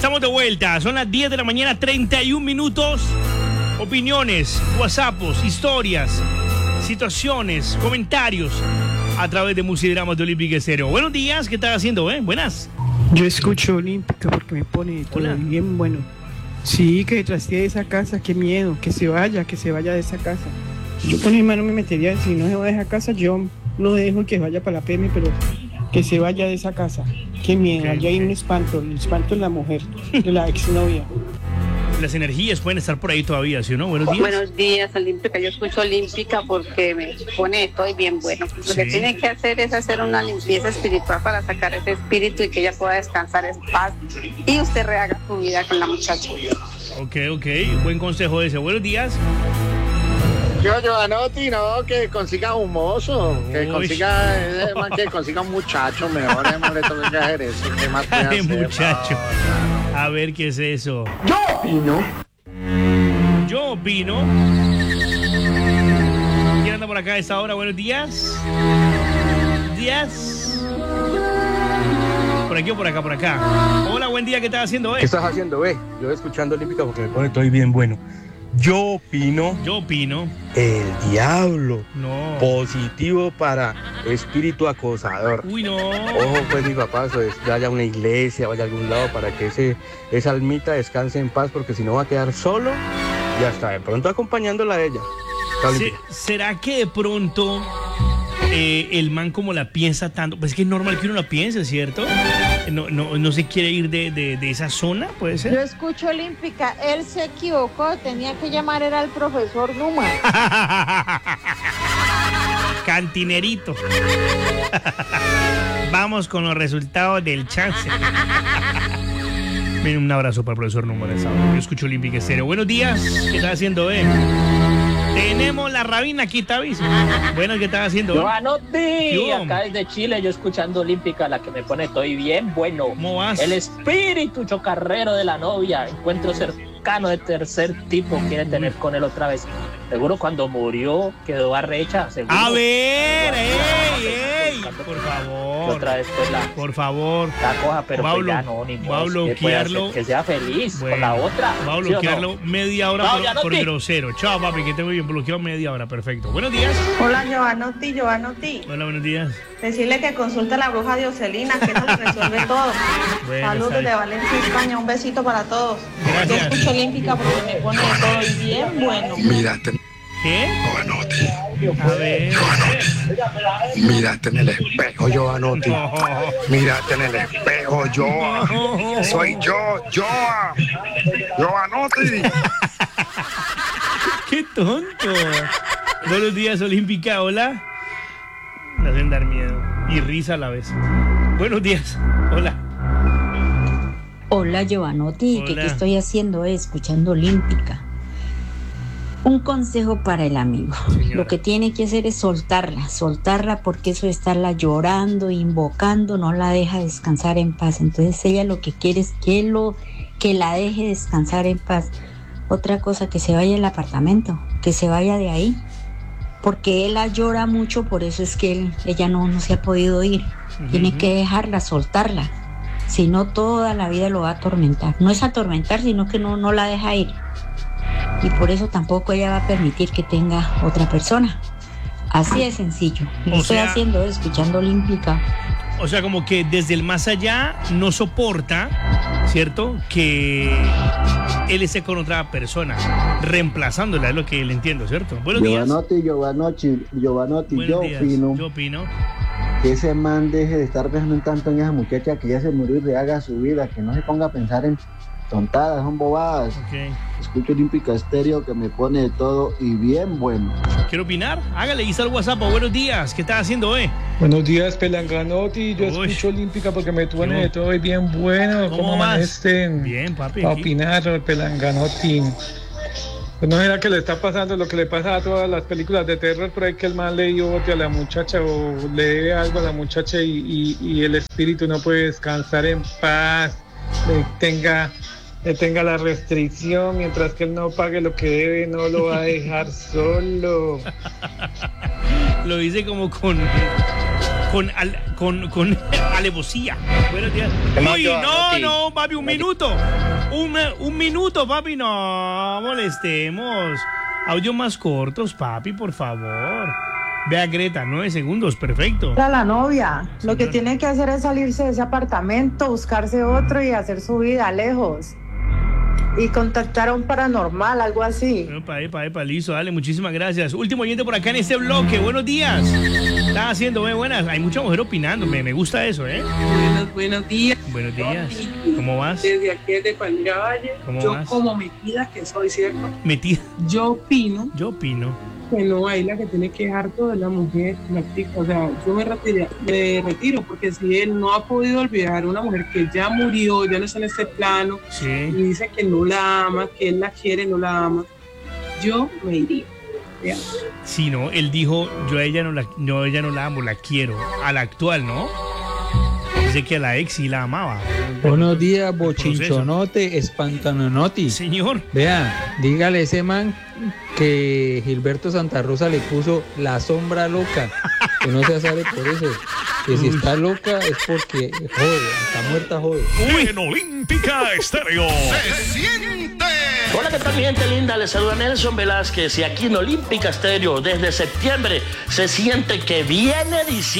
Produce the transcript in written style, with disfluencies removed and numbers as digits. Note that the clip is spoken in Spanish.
Estamos de vuelta, son las 10 de la mañana, 31 minutos. Opiniones, WhatsAppos, historias, situaciones, comentarios a través de Musidramas de Olímpica Estéreo. Buenos días, ¿qué estás haciendo, Buenas. Yo escucho Olímpica porque me pone todo bien bueno. Sí, que trastee de esa casa, qué miedo, que se vaya de esa casa. Yo con mi hermano me metería, si no se va de esa casa, yo no dejo que vaya para la PM, pero que se vaya de esa casa. Qué miedo, allá hay un espanto, el espanto es la mujer, de la exnovia. Las energías pueden estar por ahí todavía, ¿sí o no? Buenos días. Buenos días, Olímpica. Yo escucho Olímpica porque me pone estoy bien bueno. Lo que tiene que hacer es hacer una limpieza espiritual para sacar ese espíritu y que ella pueda descansar en paz y usted rehaga su vida con la muchacha. Ok, buen consejo ese. Buenos días. Yo, Giovanotti, no, que consiga un mozo, que consiga un muchacho mejor, no le toque hacer eso. ¿Qué más puede hacer? Muchacho. A ver, ¿qué es eso? Yo opino. ¿Quién anda por acá a esta hora? Buenos días. ¿Por aquí o por acá? Por acá. Hola, buen día, ¿qué estás haciendo, ¿Qué estás haciendo, Yo escuchando Olímpica porque me pone todo bien bueno. Yo opino. El diablo. No. Positivo para espíritu acosador. Uy, no. Ojo, pues, mi papá, vaya a una iglesia, vaya a algún lado para que esa almita descanse en paz, porque si no va a quedar solo y hasta de pronto acompañándola a ella. ¿Será que de pronto el man como la piensa tanto? Pues es que es normal que uno la piense, ¿cierto? No se quiere ir de esa zona, ¿puede ser? Yo escucho Olímpica, él se equivocó, tenía que llamar, era el profesor Numa. Cantinerito. Vamos con los resultados del chance. Ven, un abrazo para el profesor Numa. Yo escucho Olímpica Estéreo. Buenos días, ¿qué estás haciendo, Tenemos la Rabina aquí, Tavis. Bueno, ¿qué estás haciendo? Giovanotti, acá desde Chile, yo escuchando Olímpica, la que me pone estoy bien bueno. ¿Cómo vas? El espíritu chocarrero de la novia, encuentro cercano de tercer tipo, quiere tener con él otra vez. Seguro cuando murió quedó arrecha. Seguro. A ver, por favor. Otra vez pues por favor. La coja, pero pues ya no, ni va a bloquearlo. Que sea feliz con la otra. Va a bloquearlo media hora por grosero. Chao, papi, que te voy bien bloqueado media hora. Perfecto. Buenos días. Hola, Giovanotti. Hola, buenos días. Decirle que consulte a la bruja Dioselina, que eso le resuelve todo. Saludos desde Valencia, España. Un besito para todos. Gracias. Yo escucho Olímpica porque me pone todo y bien bueno. ¿Qué? Giovanotti. A ver. Mírate en el espejo, Giovanotti. No. Mírate en el espejo, Joa. Soy yo, Joa. Giovanotti. ¡Qué tonto! Buenos días, Olímpica. Hola. Me hacen dar miedo y risa a la vez. Buenos días. Hola. Hola, Giovanotti. ¿Qué estoy haciendo? Escuchando Olímpica. Un consejo para el amigo. Señora. Lo que tiene que hacer es soltarla porque eso de estarla llorando, invocando, no la deja descansar en paz. Entonces ella lo que quiere es que la deje descansar en paz. Otra cosa, que se vaya del apartamento, que se vaya de ahí, porque él la llora mucho, por eso es que ella no se ha podido ir. Tiene que dejarla, soltarla, si no toda la vida lo va a atormentar. No es atormentar, sino que no la deja ir. Y por eso tampoco ella va a permitir que tenga otra persona. Así de sencillo. Lo estoy haciendo, escuchando Olímpica. O sea, como que desde el más allá no soporta, ¿cierto?, que él esté con otra persona, reemplazándola, es lo que le entiendo, ¿cierto? Buenos días. Giovanotti, Yo opino que ese man deje de estar pensando tanto en esa muchacha, que ya se murió y rehaga su vida, que no se ponga a pensar en tontadas, son bobadas. Okay. Escucho Olímpica Estéreo, que me pone de todo y bien bueno. ¿Quiere opinar? Hágale, hizo el WhatsApp. Buenos días, ¿qué estás haciendo, Buenos días, Pelanganotti. Yo escucho Olímpica porque me pone de todo y bien bueno. ¿Cómo amanecen? Bien, papi. A opinar, Pelanganotti. Pues no era que le está pasando lo que le pasa a todas las películas de terror, por ahí que el man le dio bote a la muchacha o le debe algo a la muchacha y el espíritu no puede descansar en paz, le tenga la restricción, mientras que él no pague lo que debe, no lo va a dejar solo. Lo dice como con alevosía. Buenos días. Uy, no, papi, un minuto. Un minuto, papi, no molestemos. Audios más cortos, papi, por favor. Vea, Greta, 9 segundos, perfecto. A la novia, lo que tiene que hacer es salirse de ese apartamento, buscarse otro y hacer su vida lejos. Y contactar a un paranormal, algo así. Epa, listo, dale, muchísimas gracias. Último oyente por acá en este bloque, buenos días. Están haciendo, buenas, hay mucha mujer opinando, me gusta eso, Buenos días. Buenos días, ¿cómo vas? Desde aquí de Palmira Valle, yo vas? Como metida que soy, ¿cierto? ¿Metida? Yo opino que no, ahí la que tiene que dejar todo es la mujer, la chica. O sea, yo me retiro, porque si él no ha podido olvidar a una mujer que ya murió, ya no está en este plano, sí, y dice que no la ama, que él la quiere, no la ama, yo me iría. ¿Ya? Sí, no, él dijo, yo a ella no la amo, la quiero. A la actual, ¿no? Dice que a la ex sí la amaba. Buenos días, bochinchonote, espantanonoti. Señor. Vea, dígale a ese man que Gilberto Santa Rosa le puso la sombra loca. Que no se asare por eso. Que si está loca es porque jode, está muerta jode. En Olímpica Estéreo. ¡Se siente! Hola, ¿qué tal, mi gente linda? Les saluda Nelson Velázquez y aquí en Olímpica Estéreo desde septiembre se siente que viene diciembre.